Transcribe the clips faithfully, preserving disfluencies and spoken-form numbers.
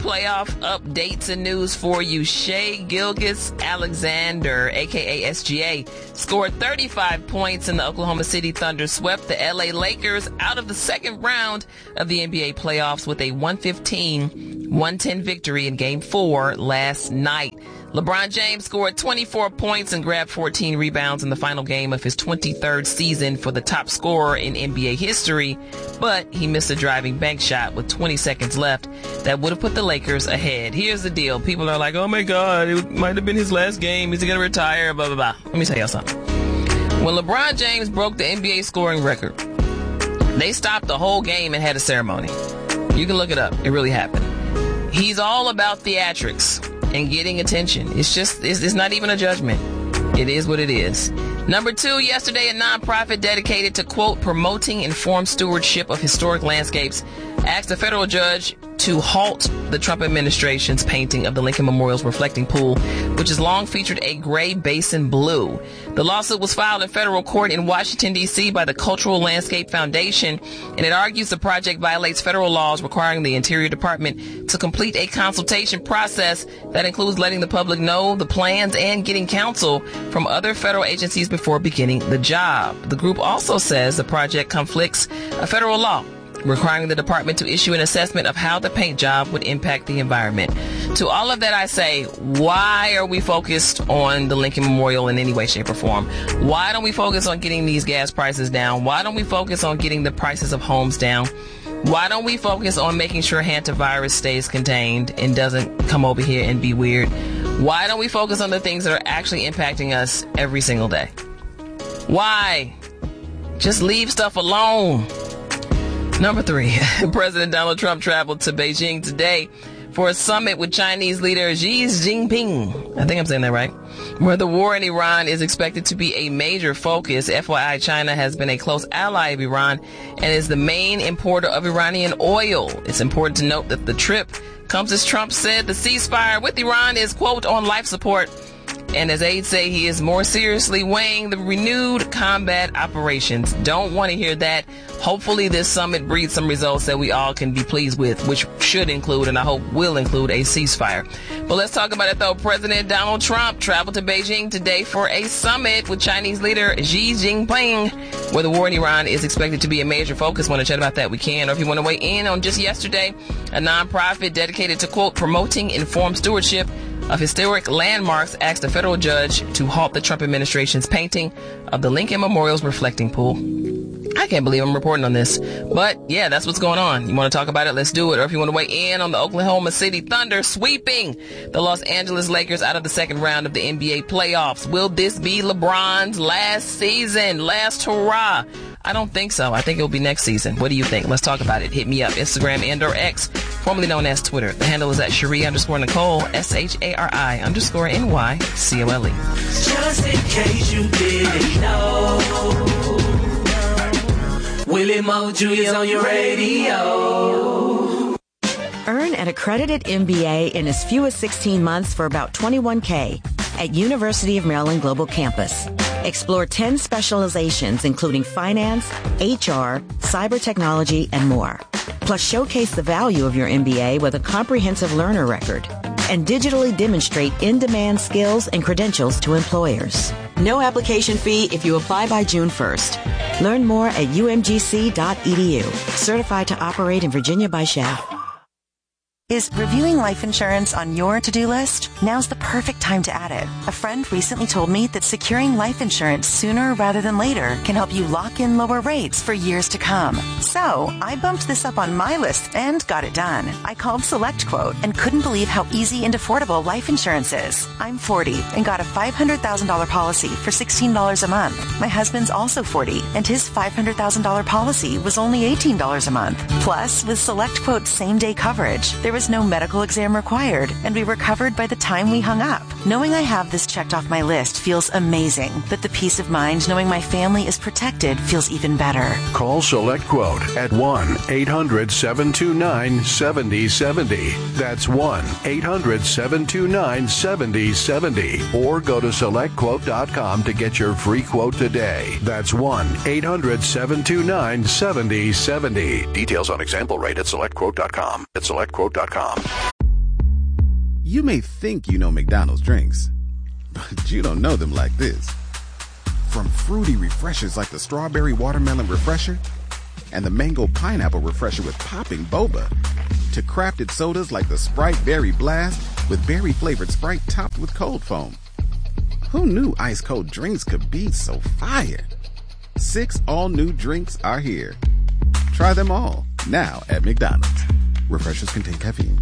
playoff updates and news for you. Shai Gilgeous-Alexander, a k a. S G A, scored thirty-five points and the Oklahoma City Thunder swept the L A Lakers out of the second round of the N B A playoffs with a one fifteen one ten victory in Game four last night. LeBron James scored twenty-four points and grabbed fourteen rebounds in the final game of his twenty-third season for the top scorer in N B A history, but he missed a driving bank shot with twenty seconds left that would have put the Lakers ahead. Here's the deal. People are like, oh my God, it might have been his last game. Is he going to retire? Blah, blah, blah. Let me tell y'all something. When LeBron James broke the N B A scoring record, they stopped the whole game and had a ceremony. You can look it up. It really happened. He's all about theatrics and getting attention. It's just, it's, it's not even a judgment. It is what it is. Number two, yesterday, a nonprofit dedicated to, quote, promoting informed stewardship of historic landscapes asked a federal judge to halt the Trump administration's painting of the Lincoln Memorial's reflecting pool, which has long featured a gray basin blue. The lawsuit was filed in federal court in Washington, D C by the Cultural Landscape Foundation, and it argues the project violates federal laws requiring the Interior Department to complete a consultation process that includes letting the public know the plans and getting counsel from other federal agencies before beginning the job. The group also says the project conflicts a federal law requiring the department to issue an assessment of how the paint job would impact the environment. To all of that, I say, why are we focused on the Lincoln Memorial in any way, shape, or form? Why don't we focus on getting these gas prices down? Why don't we focus on getting the prices of homes down? Why don't we focus on making sure hantavirus stays contained and doesn't come over here and be weird? Why don't we focus on the things that are actually impacting us every single day? Why? Just leave stuff alone. Number three, President Donald Trump traveled to Beijing today for a summit with Chinese leader Xi Jinping. I think I'm saying that right. Where the war in Iran is expected to be a major focus. F Y I, China has been a close ally of Iran and is the main importer of Iranian oil. It's important to note that the trip comes as Trump said the ceasefire with Iran is, quote, on life support. And as aides say, he is more seriously weighing the renewed combat operations. Don't want to hear that. Hopefully this summit breeds some results that we all can be pleased with, which should include, and I hope will include, a ceasefire. But let's talk about it, though. President Donald Trump traveled to Beijing today for a summit with Chinese leader Xi Jinping, where the war in Iran is expected to be a major focus. Want to chat about that? We can. Or if you want to weigh in on just yesterday, a nonprofit dedicated to, quote, promoting informed stewardship of historic landmarks asked a federal judge to halt the Trump administration's painting of the Lincoln Memorial's reflecting pool. I can't believe I'm reporting on this, but yeah, that's what's going on. You want to talk about it? Let's do it. Or if you want to weigh in on the Oklahoma City Thunder sweeping the Los Angeles Lakers out of the second round of the N B A playoffs. Will this be LeBron's last season, last hurrah? I don't think so. I think it'll be next season. What do you think? Let's talk about it. Hit me up. Instagram and or X, formerly known as Twitter. The handle is at Shari underscore Nicole, S H A R I underscore N Y C O L E. Just in case you didn't know, Willie Moju is on your radio. Earn an accredited M B A in as few as sixteen months for about twenty-one K at University of Maryland Global Campus. Explore ten specializations, including finance, H R, cyber technology, and more. Plus, showcase the value of your M B A with a comprehensive learner record and digitally demonstrate in-demand skills and credentials to employers. No application fee if you apply by June first. Learn more at U M G C dot E D U. Certified to operate in Virginia by S H A F. Is reviewing life insurance on your to-do list? Now's the perfect time to add it. A friend recently told me that securing life insurance sooner rather than later can help you lock in lower rates for years to come. So I bumped this up on my list and got it done. I called SelectQuote and couldn't believe how easy and affordable life insurance is. I'm forty and got a five hundred thousand dollars policy for sixteen dollars a month. My husband's also forty and his five hundred thousand dollars policy was only eighteen dollars a month. Plus, with SelectQuote's same-day coverage, there was no medical exam required, and we were covered by the time we hung up. Knowing I have this checked off my list feels amazing, but the peace of mind knowing my family is protected feels even better. Call SelectQuote at one eight hundred seven two nine seven zero seven zero. That's one eight hundred seven two nine seven zero seven zero. Or go to select quote dot com to get your free quote today. That's one eight hundred seven two nine seven zero seven zero. Details on example rate at select quote dot com. At select quote dot com. You may think you know McDonald's drinks, but you don't know them like this. From fruity refreshers like the Strawberry Watermelon Refresher and the Mango Pineapple Refresher with popping boba, to crafted sodas like the Sprite Berry Blast with berry-flavored Sprite topped with cold foam. Who knew ice-cold drinks could be so fire? Six all-new drinks are here. Try them all, now at McDonald's. Refreshers contain caffeine.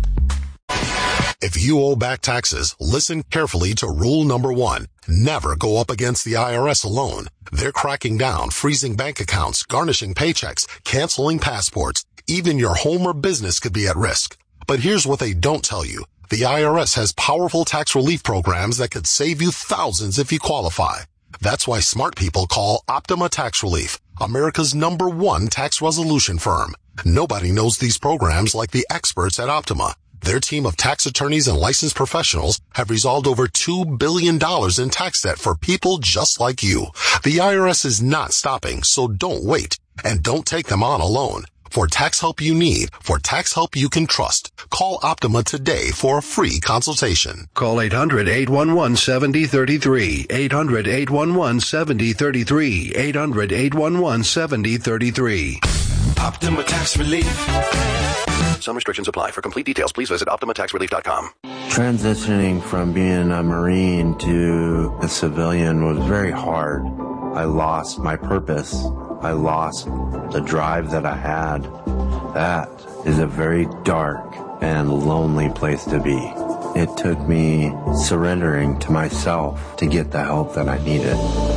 If you owe back taxes, listen carefully to rule number one. Never go up against the I R S alone. They're cracking down, freezing bank accounts, garnishing paychecks, canceling passports. Even your home or business could be at risk. But here's what they don't tell you. The I R S has powerful tax relief programs that could save you thousands if you qualify. That's why smart people call Optima Tax Relief, America's number one tax resolution firm. Nobody knows these programs like the experts at Optima. Their team of tax attorneys and licensed professionals have resolved over two billion dollars in tax debt for people just like you. The I R S is not stopping, so don't wait. And don't take them on alone. For tax help you need, for tax help you can trust, call Optima today for a free consultation. Call eight hundred, eight one one, seven zero three three, eight hundred, eight one one, seven zero three three, eight hundred, eight one one, seven zero three three. Optima Tax Relief. Some restrictions apply. For complete details, please visit optima tax relief dot com. Transitioning from being a Marine to a civilian was very hard. I lost my purpose. I lost the drive that I had. That is a very dark and lonely place to be. It took me surrendering to myself to get the help that I needed.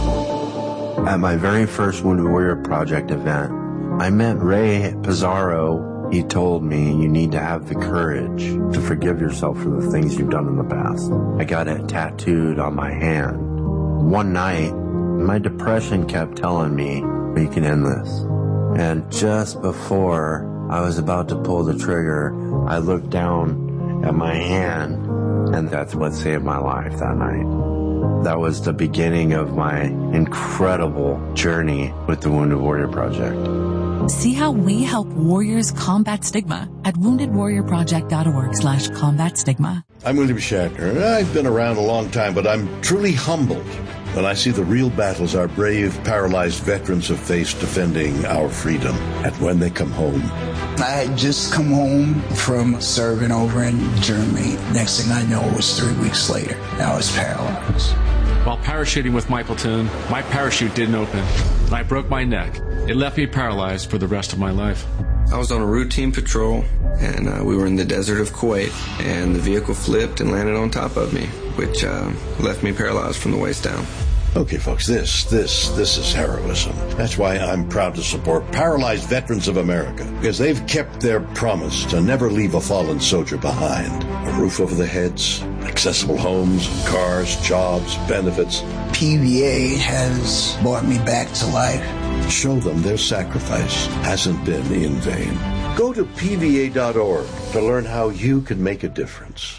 At my very first Wounded Warrior Project event, I met Ray Pizarro. He told me you need to have the courage to forgive yourself for the things you've done in the past. I got it tattooed on my hand. One night, my depression kept telling me, you can end this. And just before I was about to pull the trigger, I looked down at my hand, and that's what saved my life that night. That was the beginning of my incredible journey with the Wounded Warrior Project. See how we help warriors combat stigma at wounded warrior project dot org slash combat stigma. I'm William Shatner. I've been around a long time, but I'm truly humbled when I see the real battles our brave, paralyzed veterans have faced defending our freedom. And when they come home. I had just come home from serving over in Germany. Next thing I know, it was three weeks later. I was paralyzed. While parachuting with my platoon, my parachute didn't open, and I broke my neck. It left me paralyzed for the rest of my life. I was on a routine patrol, and uh, we were in the desert of Kuwait, and the vehicle flipped and landed on top of me, which uh, left me paralyzed from the waist down. Okay, folks, this, this, this is heroism. That's why I'm proud to support Paralyzed Veterans of America, because they've kept their promise to never leave a fallen soldier behind. A roof over their heads, accessible homes, cars, jobs, benefits. P V A has brought me back to life. Show them their sacrifice hasn't been in vain. Go to P V A dot org to learn how you can make a difference.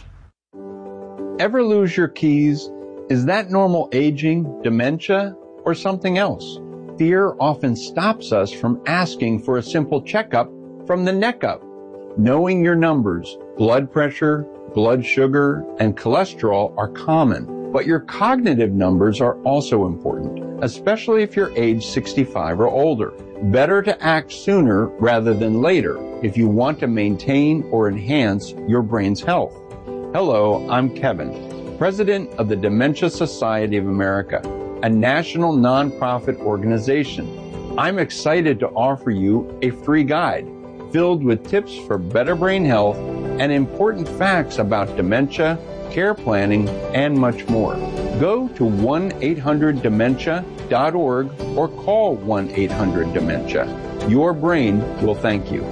Ever lose your keys? Is that normal aging, dementia, or something else? Fear often stops us from asking for a simple checkup from the neck up. Knowing your numbers, blood pressure, blood sugar, and cholesterol are common, but your cognitive numbers are also important, especially if you're age sixty-five or older. Better to act sooner rather than later if you want to maintain or enhance your brain's health. Hello, I'm Kevin, President of the Dementia Society of America, a national nonprofit organization. I'm excited to offer you a free guide filled with tips for better brain health and important facts about dementia, care planning, and much more. Go to one eight hundred dementia dot org or call one eight hundred dementia. Your brain will thank you.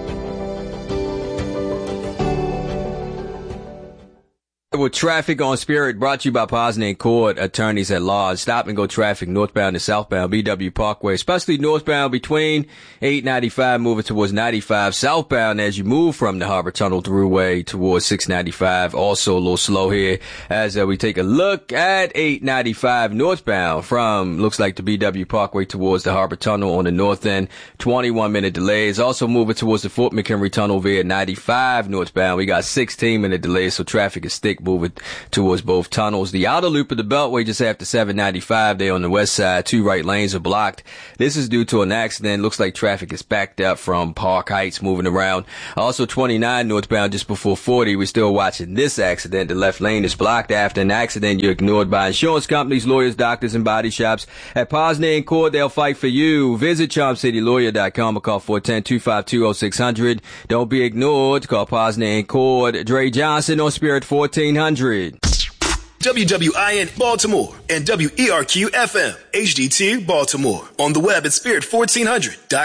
With Traffic on Spirit, brought to you by Posner and Cord, attorneys at law. Stop and go traffic northbound and southbound B W Parkway, especially northbound between eight ninety-five moving towards ninety-five, southbound as you move from the Harbor Tunnel Thruway towards six ninety-five. Also a little slow here as uh, we take a look at eight ninety-five northbound from looks like the B W Parkway towards the Harbor Tunnel on the north end. twenty-one minute delays. Also moving towards the Fort McHenry Tunnel via ninety-five northbound. We got sixteen minute delays, so traffic is thick moving towards both tunnels. The outer loop of the Beltway just after seven ninety-five there on the west side. Two right lanes are blocked. This is due to an accident. Looks like traffic is backed up from Park Heights moving around. Also twenty-nine northbound just before forty. We're still watching this accident. The left lane is blocked after an accident. You're ignored by insurance companies, lawyers, doctors, and body shops. At Posner and Cord, they'll fight for you. Visit charm city lawyer dot com or call four one zero, two five two, zero six zero zero. Don't be ignored. Call Posner and Cord. Dre Johnson on Spirit fourteen hundred. W W I N Baltimore and W E R Q F M H D T Baltimore. On the web at spirit fourteen hundred dot com.